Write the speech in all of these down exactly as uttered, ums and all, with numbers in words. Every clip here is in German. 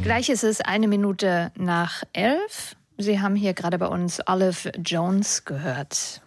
Gleich ist es eine Minute nach elf. Sie haben hier gerade bei uns Olive Jones gehört.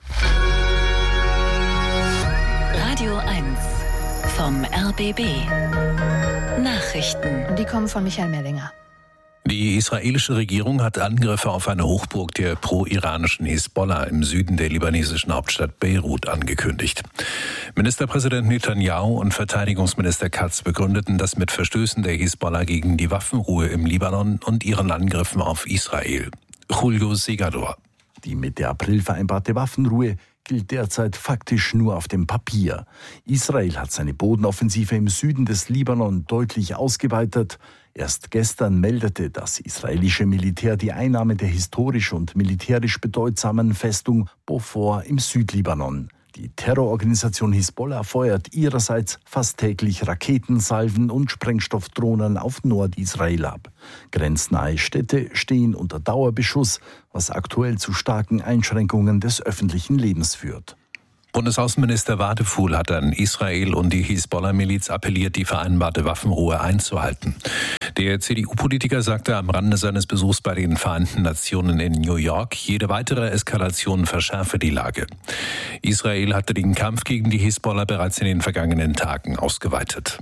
Radio eins vom R B B. Nachrichten. Und die kommen von Michael Merlinger. Die israelische Regierung hat Angriffe auf eine Hochburg der pro-iranischen Hisbollah im Süden der libanesischen Hauptstadt Beirut angekündigt. Ministerpräsident Netanyahu und Verteidigungsminister Katz begründeten das mit Verstößen der Hisbollah gegen die Waffenruhe im Libanon und ihren Angriffen auf Israel. Julio Segador. Die Mitte April vereinbarte Waffenruhe gilt derzeit faktisch nur auf dem Papier. Israel hat seine Bodenoffensive im Süden des Libanon deutlich ausgeweitet. Erst gestern meldete das israelische Militär die Einnahme der historisch und militärisch bedeutsamen Festung Beaufort im Südlibanon. Die Terrororganisation Hisbollah feuert ihrerseits fast täglich Raketensalven und Sprengstoffdrohnen auf Nordisrael ab. Grenznahe Städte stehen unter Dauerbeschuss, was aktuell zu starken Einschränkungen des öffentlichen Lebens führt. Bundesaußenminister Wadefuhl hat an Israel und die Hisbollah-Miliz appelliert, die vereinbarte Waffenruhe einzuhalten. Der C D U-Politiker sagte am Rande seines Besuchs bei den Vereinten Nationen in New York, jede weitere Eskalation verschärfe die Lage. Israel hatte den Kampf gegen die Hisbollah bereits in den vergangenen Tagen ausgeweitet.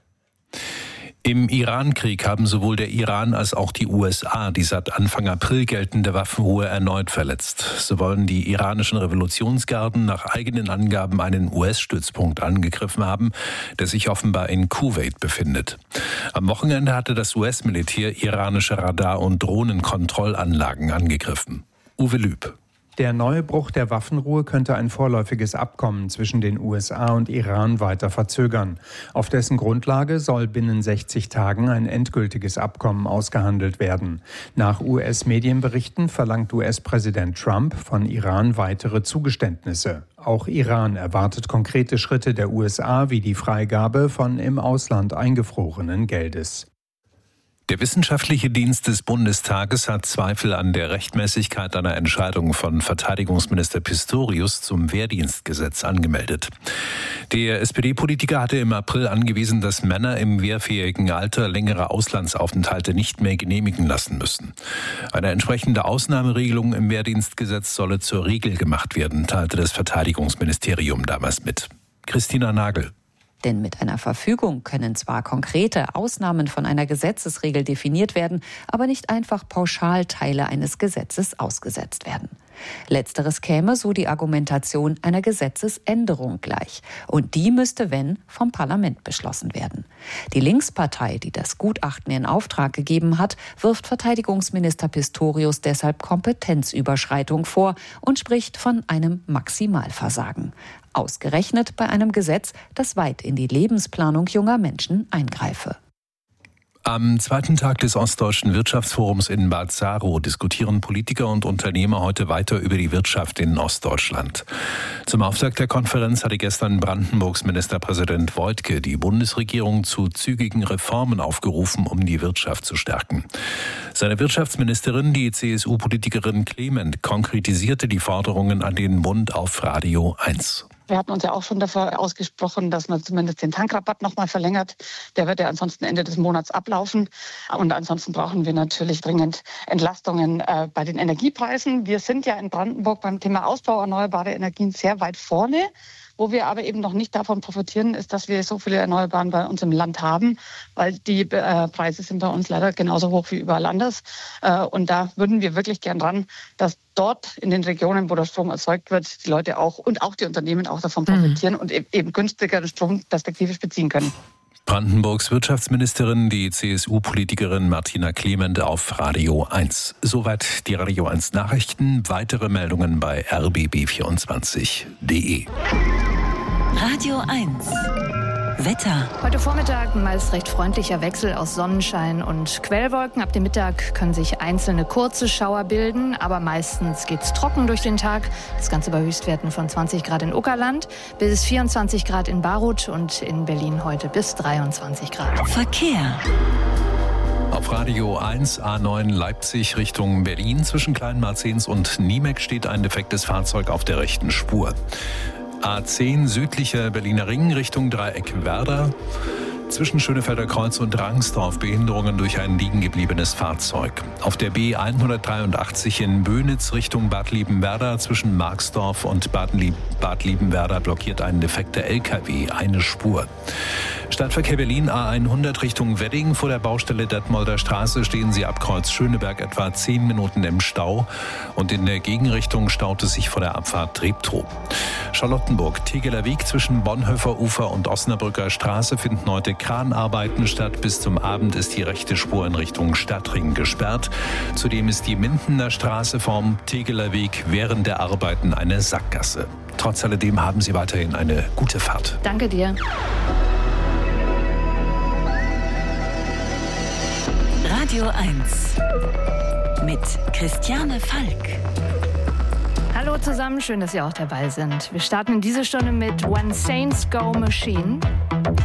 Im Iran-Krieg haben sowohl der Iran als auch die U S A die seit Anfang April geltende Waffenruhe erneut verletzt. So wollen die iranischen Revolutionsgarden nach eigenen Angaben einen U S-Stützpunkt angegriffen haben, der sich offenbar in Kuwait befindet. Am Wochenende hatte das U S-Militär iranische Radar- und Drohnenkontrollanlagen angegriffen. Uwe Lüb. Der neue Bruch der Waffenruhe könnte ein vorläufiges Abkommen zwischen den U S A und Iran weiter verzögern. Auf dessen Grundlage soll binnen sechzig Tagen ein endgültiges Abkommen ausgehandelt werden. Nach U S-Medienberichten verlangt U S-Präsident Trump von Iran weitere Zugeständnisse. Auch Iran erwartet konkrete Schritte der U S A wie die Freigabe von im Ausland eingefrorenen Geldes. Der Wissenschaftliche Dienst des Bundestages hat Zweifel an der Rechtmäßigkeit einer Entscheidung von Verteidigungsminister Pistorius zum Wehrdienstgesetz angemeldet. Der S P D-Politiker hatte im April angewiesen, dass Männer im wehrfähigen Alter längere Auslandsaufenthalte nicht mehr genehmigen lassen müssen. Eine entsprechende Ausnahmeregelung im Wehrdienstgesetz solle zur Regel gemacht werden, teilte das Verteidigungsministerium damals mit. Christina Nagel. Denn mit einer Verfügung können zwar konkrete Ausnahmen von einer Gesetzesregel definiert werden, aber nicht einfach pauschal Teile eines Gesetzes ausgesetzt werden. Letzteres käme, so die Argumentation, einer Gesetzesänderung gleich. Und die müsste, wenn, vom Parlament beschlossen werden. Die Linkspartei, die das Gutachten in Auftrag gegeben hat, wirft Verteidigungsminister Pistorius deshalb Kompetenzüberschreitung vor und spricht von einem Maximalversagen. Ausgerechnet bei einem Gesetz, das weit in die Lebensplanung junger Menschen eingreife. Am zweiten Tag des Ostdeutschen Wirtschaftsforums in Bad Saro diskutieren Politiker und Unternehmer heute weiter über die Wirtschaft in Ostdeutschland. Zum Auftakt der Konferenz hatte gestern Brandenburgs Ministerpräsident Woidke die Bundesregierung zu zügigen Reformen aufgerufen, um die Wirtschaft zu stärken. Seine Wirtschaftsministerin, die C S U-Politikerin Clement, konkretisierte die Forderungen an den Bund auf Radio eins. Wir hatten uns ja auch schon dafür ausgesprochen, dass man zumindest den Tankrabatt noch mal verlängert. Der wird ja ansonsten Ende des Monats ablaufen. Und ansonsten brauchen wir natürlich dringend Entlastungen äh, bei den Energiepreisen. Wir sind ja in Brandenburg beim Thema Ausbau erneuerbarer Energien sehr weit vorne. Wo wir aber eben noch nicht davon profitieren, ist, dass wir so viele Erneuerbaren bei uns im Land haben, weil die äh, Preise sind bei uns leider genauso hoch wie überall anders. Äh, und da würden wir wirklich gern ran, dass dort in den Regionen, wo der Strom erzeugt wird, die Leute auch und auch die Unternehmen auch davon profitieren mhm. und eben günstigeren Strom perspektivisch beziehen können. Brandenburgs Wirtschaftsministerin, die C S U-Politikerin Martina Clement auf Radio eins. Soweit die Radio eins Nachrichten. Weitere Meldungen bei r b b vierundzwanzig punkt d e. Radio eins. Wetter. Heute Vormittag ein meist recht freundlicher Wechsel aus Sonnenschein und Quellwolken. Ab dem Mittag können sich einzelne kurze Schauer bilden, aber meistens geht's trocken durch den Tag. Das Ganze bei Höchstwerten von zwanzig Grad in Uckerland bis vierundzwanzig Grad in Baruth und in Berlin heute bis dreiundzwanzig Grad. Verkehr. Auf Radio eins A neun Leipzig Richtung Berlin zwischen Kleinmarzens und Niemek steht ein defektes Fahrzeug auf der rechten Spur. A zehn südlicher Berliner Ring Richtung Dreieck Werder. Zwischen Schönefelder Kreuz und Rangsdorf Behinderungen durch ein liegengebliebenes Fahrzeug. Auf der B hundertdreiundachtzig in Böhnitz Richtung Bad Liebenwerda zwischen Marxdorf und Bad, Lieb- Bad Liebenwerda blockiert ein defekter L K W eine Spur. Stadtverkehr Berlin A hundert Richtung Wedding. Vor der Baustelle Detmolder Straße stehen Sie ab Kreuz Schöneberg etwa zehn Minuten im Stau. Und in der Gegenrichtung staut es sich vor der Abfahrt Treptow. Charlottenburg, Tegeler Weg zwischen Bonhoeffer Ufer und Osnabrücker Straße finden heute Kranarbeiten statt. Bis zum Abend ist die rechte Spur in Richtung Stadtring gesperrt. Zudem ist die Mindener Straße vom Tegeler Weg während der Arbeiten eine Sackgasse. Trotz alledem haben Sie weiterhin eine gute Fahrt. Danke dir. Radio eins mit Christiane Falk. Hallo zusammen, schön, dass Sie auch dabei sind. Wir starten in diese Stunde mit When Saints Go Machine.